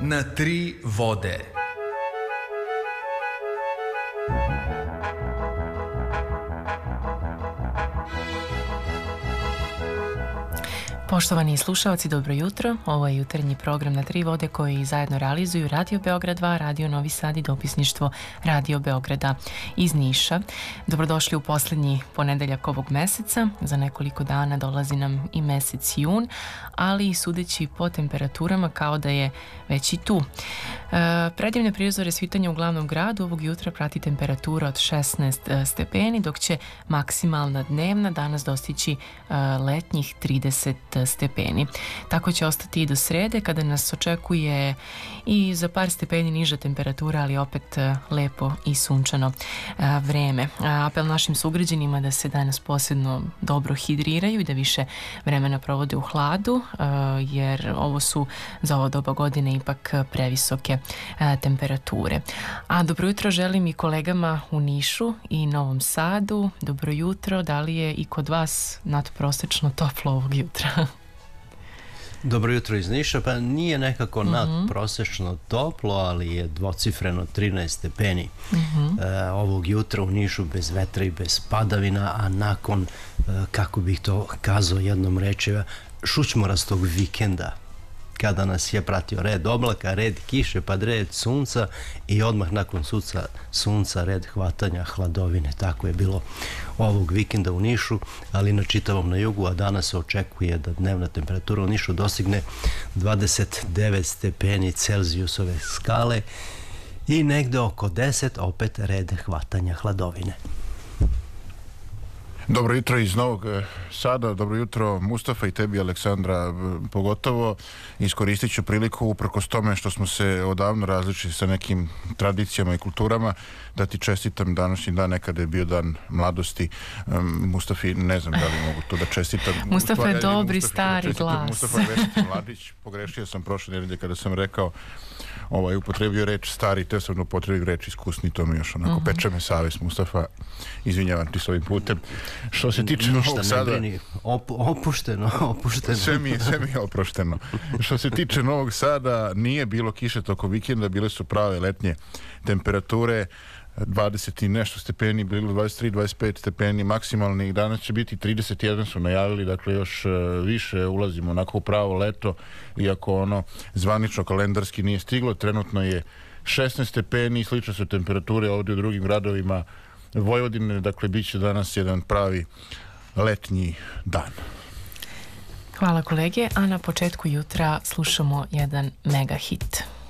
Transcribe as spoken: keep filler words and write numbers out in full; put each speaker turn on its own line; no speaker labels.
na tri vode.
Poštovani slušalci, dobro jutro. Ovo je jutarnji program na tri vode koji zajedno realizuju Radio Beograd dva, Radio Novi Sad i dopisništvo Radio Beograda iz Niša. Dobrodošli u posljednji ponedeljak ovog meseca. Za nekoliko dana dolazi nam i mesec jun, ali sudeći po temperaturama kao da je već i tu. E, predivne prizore svitanja u glavnom gradu ovog jutra prati temperatura od šesnaest stepeni, dok će maksimalna dnevna danas dostići e, letnjih trideset stepeni. Tako će ostati i do srede kada nas očekuje i za par stepeni niža temperatura, ali opet lepo i sunčano vreme. Apel našim sugrađanima da se danas posebno dobro hidriraju i da više vremena provode u hladu, jer ovo su za ovo doba godine ipak previsoke temperature. A dobro jutro želim i kolegama u Nišu i Novom Sadu. Dobro jutro, da li je i kod vas nadprosečno toplo ovog jutra?
Dobro jutro iz Niša, pa nije nekako mm-hmm. nadprosečno toplo, ali je dvocifreno trinaest stepeni mm-hmm. e, ovog jutra u Nišu, bez vetra i bez padavina, a nakon, e, kako bih to kazao jednom rečeva, šućmorastog vikenda, kada nas je pratio red oblaka, red kiše, pa red sunca i odmah nakon suca, sunca red hvatanja hladovine. Tako je bilo ovog vikenda u Nišu, ali na čitavom na jugu, a danas se očekuje da dnevna temperatura u Nišu dostigne dvadeset devet stepeni Celzijusove skale i negde oko deset opet red hvatanja hladovine.
Dobro jutro iz Novog Sada, dobro jutro Mustafa i tebi, Aleksandra, pogotovo. Iskoristit ću priliku, uprkos tome što smo se odavno različili sa nekim tradicijama i kulturama, da ti čestitam današnji dan, nekada je bio dan mladosti. um, Mustafi, ne znam da li mogu to da čestitam.
Mustafa je dobri, stari glas.
Mustafa je Vesiti Mladić, pogrešio sam prošle nedelje kada sam rekao, ovaj, upotrebio reč stari, te sam upotrebio reč iskusni, to mi još onako uh-huh. peče me savest, Mustafa, izvinjavam ti s ovim putem. Što se tiče Novog Sada,
Op, opušteno, opušteno.
Sve mi, sve mi je oprošteno. Što se tiče Novog Sada, nije bilo kiše toko vikenda, bile su prave letnje temperature, dvadeset i nešto stepeni, bilo dvadeset tri dvadeset pet stepeni maksimalni, danas će biti trideset jedan su najavili, dakle još više ulazimo onako u pravo leto, iako ono zvanično kalendarski nije stiglo. Trenutno je šesnaest stepeni, slične su temperature ovdje u drugim gradovima Vojvodine, dakle bit će danas jedan pravi letnji dan.
Hvala kolege, a na početku jutra slušamo jedan mega hit.